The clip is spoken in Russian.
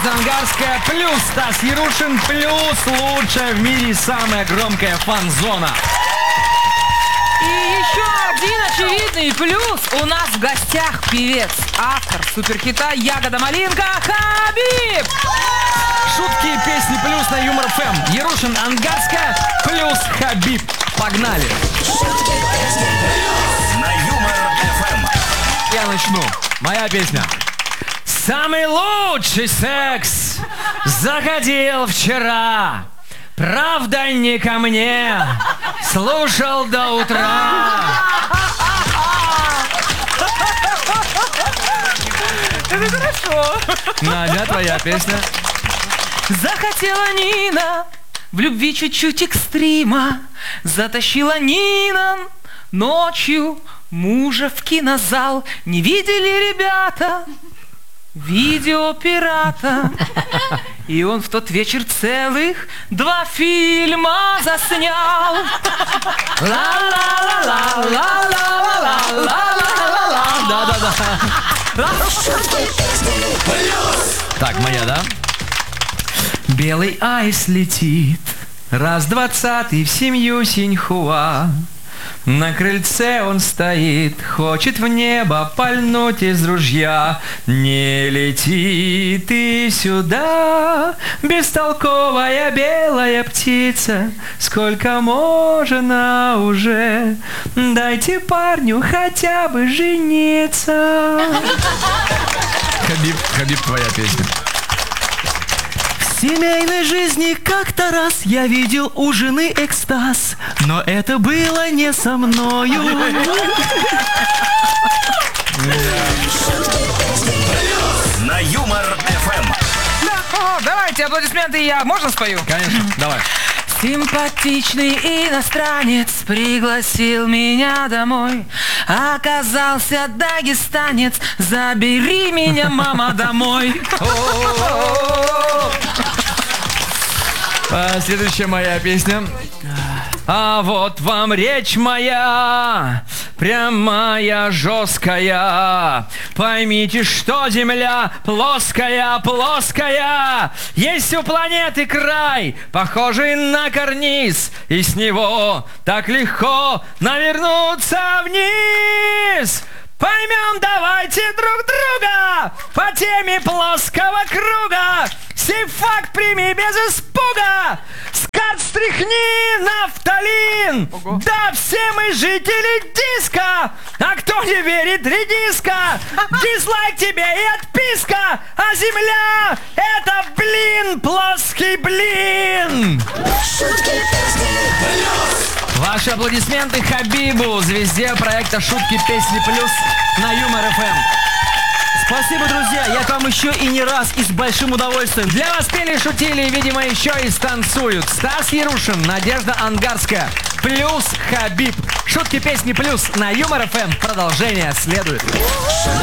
Надежда Ангарская плюс Стас Ярушин плюс лучшая в мире самая громкая фан-зона. И еще один очевидный плюс. У нас в гостях певец, автор суперхита «Ягода малинка» Хабиб. Шутки и песни плюс на Юмор ФМ. Ярушин, Ангарская плюс Хабиб. Погнали. На Юмор ФМ. Я начну. Моя песня. Самый лучший секс заходил вчера. Правда, не ко мне. Слушал до утра. Это хорошо. Надя, твоя песня. Захотела Нина в любви чуть-чуть экстрима. Затащила Нина ночью мужа в кинозал. Не видели, ребята, видеопирата. И он в тот вечер целых 2 фильма заснял. Да-да-да. Так, моя, да? Белый айс летит, раз 20-й в семью Синьхуа. На крыльце он стоит, хочет в небо пальнуть из ружья. Не лети ты сюда, бестолковая белая птица. Сколько можно уже, дайте парню хотя бы жениться. Хабиб, твоя песня. В семейной жизни как-то раз я видел у жены экстаз, но это было не со мною. На Юмор ФМ. Давайте аплодисменты, я можно спою? Конечно, давай. Симпатичный иностранец пригласил меня домой. Оказался дагестанец, забери меня, мама, домой. Следующая моя песня. А вот вам речь моя, прямая, жесткая. Поймите, что земля плоская, плоская. Есть у планеты край, похожий на карниз, и с него так легко навернуться вниз. Поймем давайте друг друга по теме плоского круга. Сей факт прими без испуга. С карт стряхни нафталин. Ого. Да, все мы жители диска. А кто не верит, редиска. Дизлайк тебе и отписка. А земля — это блин, плоский блин. Ваши аплодисменты Хабибу, звезде проекта «Шутки, песни плюс» на Юмор ФМ. Спасибо, друзья, я к вам еще и не раз, и с большим удовольствием. Для вас пели, шутили, и, видимо, еще и станцуют Стас Ярушин, Надежда Ангарская, плюс Хабиб. Шутки, песни плюс на Юмор ФМ. Продолжение следует.